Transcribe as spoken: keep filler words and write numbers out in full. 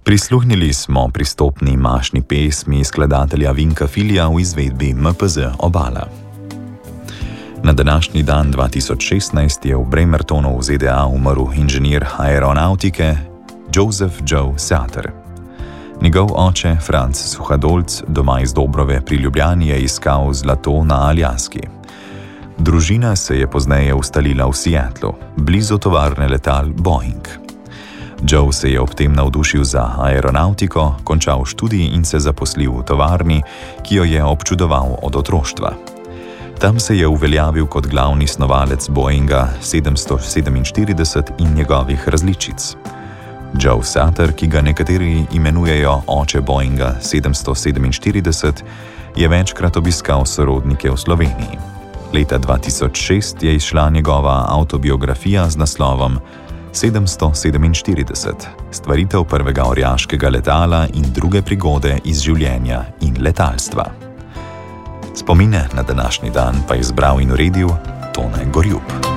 Prisluhnili smo pristopni mašni pesmi skladatelja Vinka Filija v izvedbi M P Z Obala. Na današnji dan dva tisoč šestnajst je v Bremertonu v Z D A umrl inženir aeronautike Joseph Joe Sutter. Njegov oče, Franz Suhadolc, doma iz Dobrove pri Ljubljani, je iskal zlato na Aljaski. Družina se je pozneje ustalila v Seattlu, blizu tovarne letal Boeing. Joe se je ob tem navdušil za aeronautiko, končal študij in se zaposlil v tovarni, ki jo je občudoval od otroštva. Tam se je uveljavil kot glavni snovalec Boeinga sedemsto sedeminštirideset in njegovih različic. Joe Sutter, ki ga nekateri imenujejo oče Boeinga sedemsto sedeminštirideset, je večkrat obiskal sorodnike v Sloveniji. Leta dva tisoč šest je izšla njegova avtobiografija z naslovom sedemsto sedeminštirideset, stvaritev prvega orjaškega letala in druge prigode iz življenja in letalstva. Spomine na današnji dan pa je zbral in uredil Tone Gorjup.